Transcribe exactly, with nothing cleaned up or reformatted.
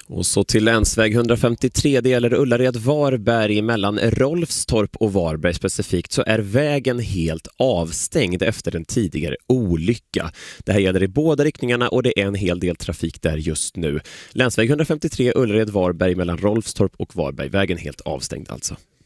Och så till länsväg hundrafemtiotre, det gäller Ullared-Varberg mellan Rolfstorp och Varberg specifikt, så är vägen helt avstängd efter en tidigare olycka. Det här gäller i båda riktningarna och det är en hel del trafik där just nu. Länsväg hundrafemtiotre, Ullared-Varberg mellan Rolfstorp och Varberg, vägen helt avstängd alltså.